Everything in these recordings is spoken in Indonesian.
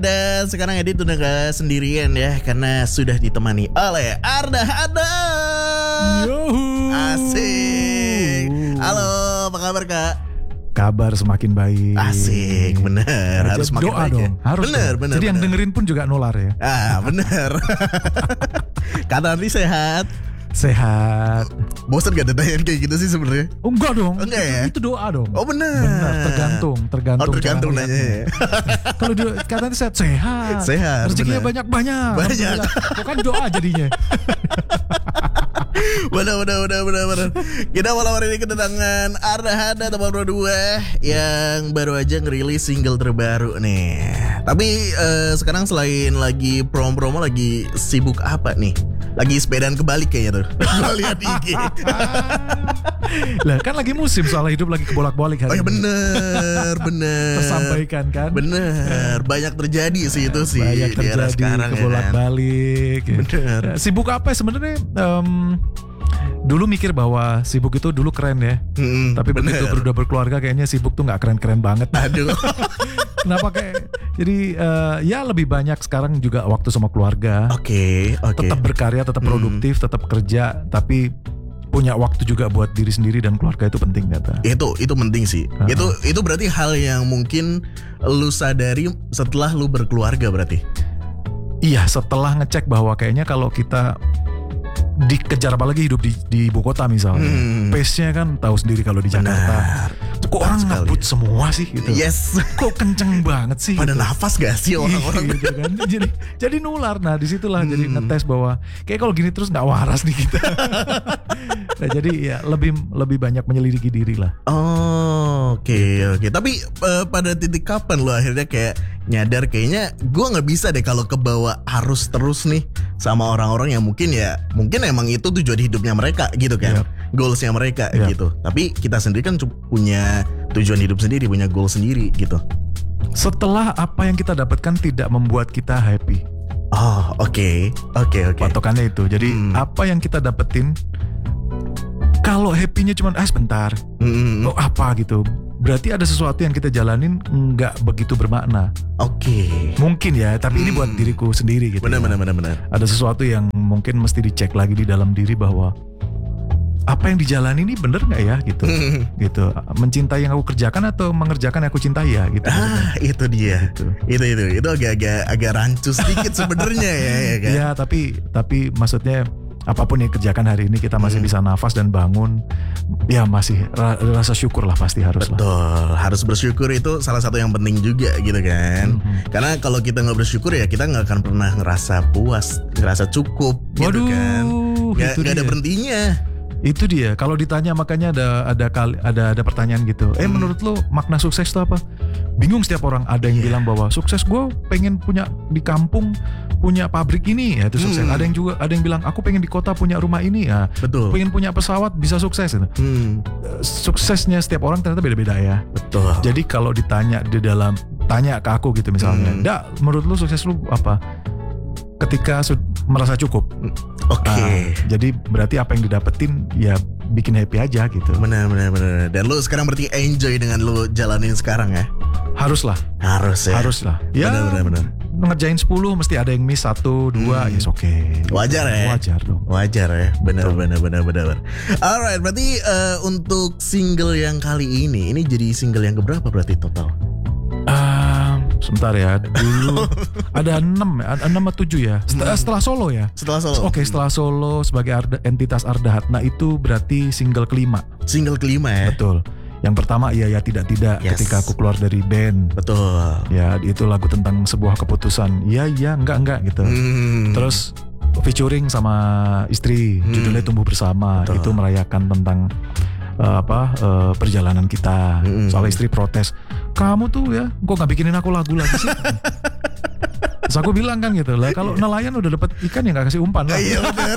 Dan sekarang Edit udah gak sendirian ya, karena sudah ditemani oleh Arda Adam. Asik. Halo, apa kabar Kak? Kabar semakin baik. Asik, bener. Harus makin doa baik dong. ya. Harus bener, dong. bener. Jadi yang dengerin pun juga nular ya. Bener. Kata Andri sehat. Sehat. Bosan gak ditanya kayak gitu sih sebenarnya? Oh, enggak dong. Enggak ya? Itu doa dong. Oh bener. Benar, tergantung tergantung cara nanya ya. Kalau dia katanya sehat. Sehat, Rezekinya bener. banyak. Banyak. Bukan doa jadinya. Bener. Kita malam hari ini kedatangan Arda Hada teman berdua yang baru aja ngerilis single terbaru nih. Tapi sekarang selain lagi promo lagi sibuk apa nih? Lagi sepedaan kebalik kayaknya tuh. Gue lihat IG. Lah kan lagi musim, soalnya hidup lagi kebolak-balik hari Oh ya ini. bener. Tersampaikan kan. Bener. Banyak terjadi sih itu sih. Banyak di era terjadi sekarang ya kan. kebolak-balik ya. Bener. Sibuk apa sebenarnya? Dulu mikir bahwa sibuk itu dulu keren ya. Tapi begitu udah berkeluarga kayaknya sibuk tuh gak keren-keren banget. Aduh. Kenapa kayak jadi ya lebih banyak sekarang juga waktu sama keluarga. Oke. Tetap berkarya, tetap produktif, tetap kerja, tapi punya waktu juga buat diri sendiri dan keluarga itu penting kata. Itu penting sih. Itu berarti hal yang mungkin lu sadari setelah lu berkeluarga berarti. Iya, setelah ngecek bahwa kayaknya kalau kita dikejar, apalagi hidup di ibu kota misalnya, pace-nya kan tahu sendiri kalau di Jakarta. Kok orang ngebut semua sih gitu. Yes. Kok kenceng banget sih. Pada gitu. nafas gak sih orang-orang gitu kan. Jadi nular. Nah disitulah jadi ngetes bahwa kayak kalau gini terus nggak waras nih kita. Nah, jadi ya lebih banyak menyelidiki diri lah. Oke. Tapi pada titik kapan lo akhirnya kayak nyadar kayaknya gue nggak bisa deh kalau kebawa arus terus nih sama orang-orang yang mungkin emang itu tujuan hidupnya mereka gitu kan. Goalsnya mereka gitu. Tapi kita sendiri kan punya tujuan hidup sendiri, punya goal sendiri gitu. Setelah apa yang kita dapatkan tidak membuat kita happy. Oke. Patokannya itu. Jadi apa yang kita dapetin, kalau happy-nya cuma sebentar, apa gitu, berarti ada sesuatu yang kita jalanin nggak begitu bermakna. Oke. Mungkin ya, tapi ini buat diriku sendiri gitu. Benar. Ada sesuatu yang mungkin mesti dicek lagi di dalam diri bahwa apa yang dijalani ini bener nggak ya gitu. Gitu. Mencintai yang aku kerjakan atau mengerjakan yang aku cintai ya gitu. Itu dia. Gitu. Itu agak rancu sedikit sebenarnya ya kan. Iya, tapi maksudnya apapun yang kerjakan hari ini kita masih bisa nafas dan bangun, ya masih rasa syukur lah pasti harus. Betul, harus bersyukur itu salah satu yang penting juga gitu kan. Karena kalau kita nggak bersyukur ya kita nggak akan pernah ngerasa puas, ngerasa cukup. Gitu kan. Nggak ada berhentinya. Itu dia. Kalau ditanya makanya ada pertanyaan gitu. Menurut lo makna sukses itu apa? Bingung setiap orang. Ada yang bilang bahwa sukses gue pengen punya di kampung punya pabrik ini ya itu sukses. Ada yang bilang aku pengen di kota punya rumah ini ya. Betul. Pengen punya pesawat bisa sukses gitu. Suksesnya setiap orang ternyata beda-beda ya. Betul. Jadi kalau ditanya tanya ke aku gitu misalnya, "Dak, menurut lu sukses lu apa?" Ketika merasa cukup. Oke. Jadi berarti apa yang didapetin ya bikin happy aja gitu. Benar. Dan lu sekarang berarti enjoy dengan lu jalanin sekarang ya? Haruslah. Haruslah. Ya. Benar. Ngerjain 10 mesti ada yang miss 1, 2, yes oke. Wajar ya? Wajar dong. Wajar ya, benar. Alright, berarti untuk single yang kali ini jadi single yang keberapa berarti total? Sebentar ya, dulu ada 6 atau 7 ya. Setelah solo ya. Oke, setelah solo sebagai entitas Arda Hatna itu berarti single kelima. Single kelima ya. Betul. Yang pertama iya tidak ketika aku keluar dari band. Betul. Ya itu lagu tentang sebuah keputusan. Iya enggak gitu. Terus featuring sama istri, judulnya Tumbuh Bersama. Betul. Itu merayakan tentang perjalanan kita. Soal istri protes, kamu tuh ya kok gak bikinin aku lagu lagi sih. Terus aku bilang kan gitu lah, kalau nelayan udah dapat ikan ya gak kasih umpan lah. Iya benar.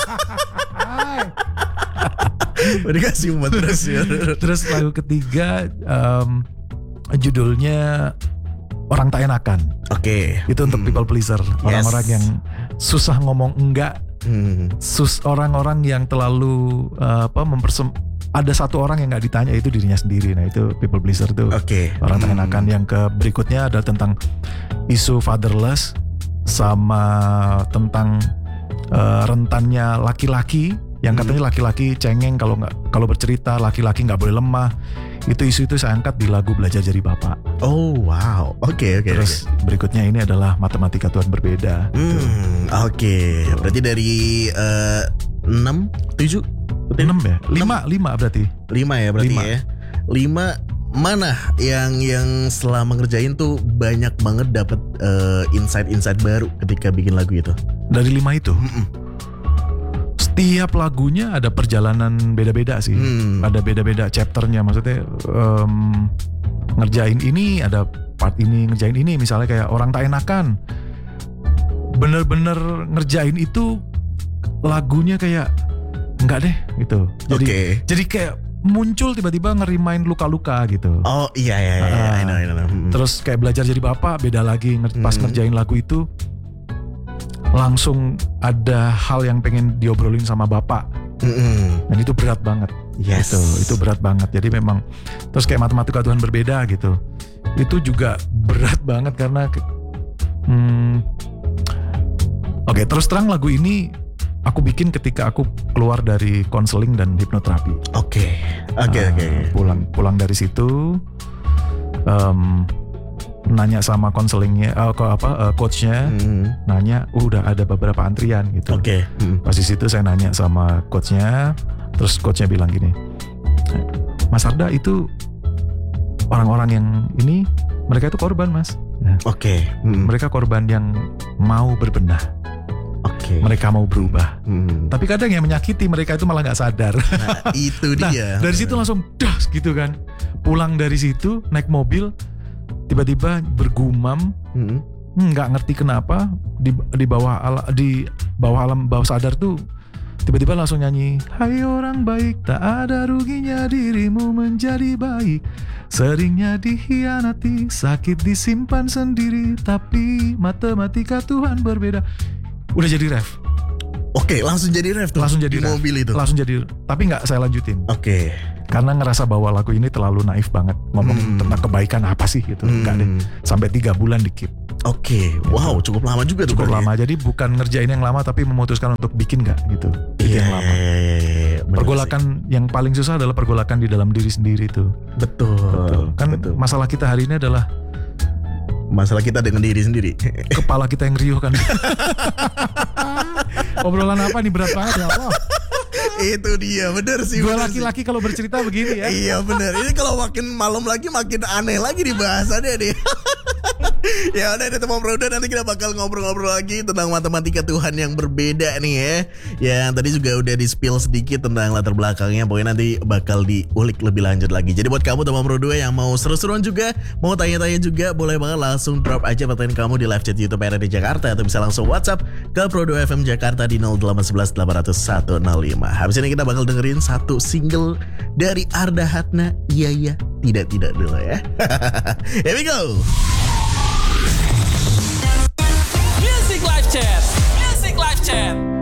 Udah kasih umpan terus ya. Terus lagu ketiga judulnya Orang Tak Enakan. Oke. Itu untuk people pleaser, orang-orang yang susah ngomong enggak. Orang-orang yang terlalu ada satu orang yang nggak ditanya, itu dirinya sendiri. Nah itu people pleaser tuh. Oke. Orang tak enakan. Yang ke berikutnya adalah tentang isu fatherless, sama tentang rentannya laki-laki yang katanya laki-laki cengeng kalau bercerita, laki-laki nggak boleh lemah. Itu isu itu saya angkat di lagu Belajar Jadi Bapak. Oh wow, oke. Terus berikutnya ini adalah Matematika Tuhan Berbeda. Oke. Berarti dari 6, 7, 6 ya? 5 berarti. 5 ya berarti 5. ya. 5 mana yang selama ngerjain tuh banyak banget dapat insight baru ketika bikin lagu itu? Dari 5 itu. Setiap lagunya ada perjalanan beda-beda sih. Ada beda-beda chapternya. Maksudnya ngerjain ini ada part ini, ngerjain ini. Misalnya kayak Orang Tak Enakan, bener-bener ngerjain itu lagunya kayak enggak deh gitu. Jadi kayak muncul tiba-tiba ngerimain luka-luka gitu. Oh iya. I know. Terus kayak Belajar Jadi Bapak beda lagi. Pas ngerjain lagu itu langsung ada hal yang pengen diobrolin sama bapak. Dan itu berat banget. Yes. Itu berat banget. Jadi memang terus kayak Matematika Tuhan Berbeda gitu. Itu juga berat banget karena Oke, terus terang lagu ini aku bikin ketika aku keluar dari konseling dan hipnoterapi. Oke. Pulang dari situ nanya sama konselingnya, coachnya, nanya, udah ada beberapa antrian gitu. Oke. Pas di situ saya nanya sama coachnya, terus coachnya bilang gini, Mas Arda itu orang-orang yang ini mereka itu korban Mas. Oke. Mereka korban yang mau berbenah. Oke. Mereka mau berubah. Tapi kadang yang menyakiti mereka itu malah nggak sadar. Nah, itu dia. Dari situ langsung das gitu kan. Pulang dari situ naik mobil, tiba-tiba bergumam, nggak ngerti kenapa di bawah alam bawah sadar tuh tiba-tiba langsung nyanyi, hai orang baik, tak ada ruginya dirimu menjadi baik, seringnya dikhianati, sakit disimpan sendiri, tapi matematika Tuhan berbeda. Udah jadi ref. Oke, langsung jadi ref tuh. Langsung jadi di ref. mobil itu. Langsung jadi, tapi nggak saya lanjutin. Oke. Karena ngerasa bahwa lagu ini terlalu naif banget ngomong tentang kebaikan apa sih gitu. Enggak deh. Sampai 3 bulan di keep. Oke. Wow, cukup lama juga tuh. Cukup lama. Jadi bukan ngerjain yang lama tapi memutuskan untuk bikin nggak gitu. Bikin yang lama. Pergolakan yang paling susah adalah pergolakan di dalam diri sendiri tuh. Betul. Kan masalah kita hari ini adalah masalah kita dengan diri sendiri. Kepala kita yang riuh kan. Obrolan apa nih, berat banget ya Allah. Itu dia, bener sih. Gue laki-laki kalau bercerita begini ya. Iya bener. Ini kalau makin malam lagi makin aneh lagi nih bahasannya nih. Ya udah itu Bro, nanti kita bakal ngobrol-ngobrol lagi tentang matematika Tuhan yang berbeda nih ya. Yang tadi juga udah di-spill sedikit tentang latar belakangnya. Pokoknya nanti bakal diulik lebih lanjut lagi. Jadi buat kamu teman Bro 2 yang mau seru-seruan juga, mau tanya-tanya juga, boleh banget langsung drop aja pertanyaan kamu di live chat YouTube RRD Jakarta, atau bisa langsung WhatsApp ke Pro 2 FM Jakarta di 0811 800 105. Habis ini kita bakal dengerin satu single dari Arda Hatna, Iya Tidak dulu ya. Here we go. Music Live Chat.